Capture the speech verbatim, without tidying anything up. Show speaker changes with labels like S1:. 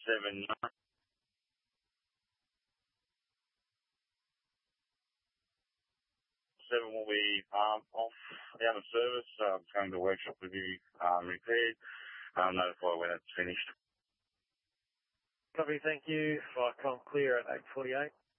S1: seven nine. Seven will be um, off, out of service. Uh, it's going to the workshop to be um, repaired. I'll notify when it's finished.
S2: Copy, thank you. Flight com clear at eight forty-eight.